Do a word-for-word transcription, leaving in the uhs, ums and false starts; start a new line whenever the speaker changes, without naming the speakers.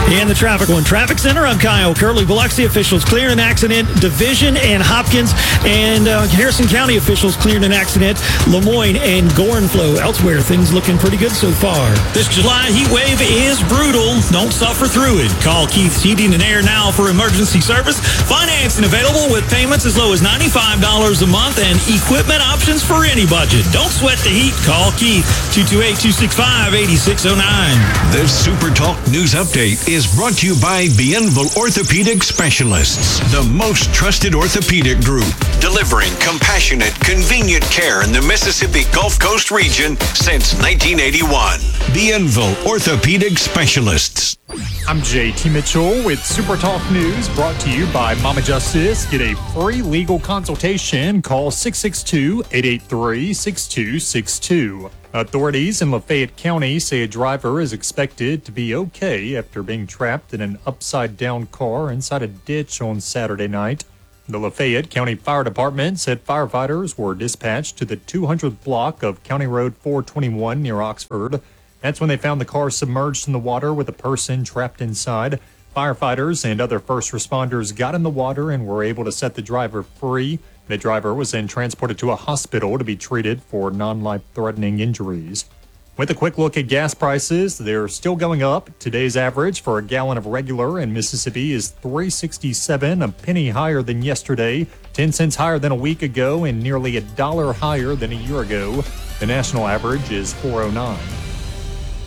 In the traffic one, Traffic Center, I'm Kyle Curley. Biloxi officials cleared an accident. Division and Hopkins and uh, Harrison County officials cleared an accident. Lemoyne and Gorenflow. Elsewhere, things looking pretty good so far.
This July heat wave is brutal. Don't suffer through it. Call Keith's Heating and Air now for emergency service. Financing available with payments as low as ninety-five dollars a month and equipment options for any budget. Don't sweat the heat. Call Keith, two two eight, two six five, eight six zero nine.
This Super Talk News Update is brought to you by Bienville Orthopedic Specialists, the most trusted orthopedic group, delivering compassionate, convenient care in the Mississippi Gulf Coast region since nineteen eighty-one. Bienville Orthopedic Specialists.
I'm J T Mitchell with Super Talk News, brought to you by Mama Justice. Get a free legal consultation. Call six six two, eight eight three, six two six two. Authorities in Lafayette County say a driver is expected to be okay after being trapped in an upside-down car inside a ditch on Saturday night. The Lafayette County Fire Department said firefighters were dispatched to the two hundredth block of County Road four twenty-one near Oxford. That's when they found the car submerged in the water with a person trapped inside. Firefighters and other first responders got in the water and were able to set the driver free. The driver was then transported to a hospital to be treated for non-life-threatening injuries. With a quick look at gas prices, they're still going up. Today's average for a gallon of regular in Mississippi is three sixty-seven, a penny higher than yesterday, ten cents higher than a week ago, and nearly a dollar higher than a year ago. The national average is four oh nine.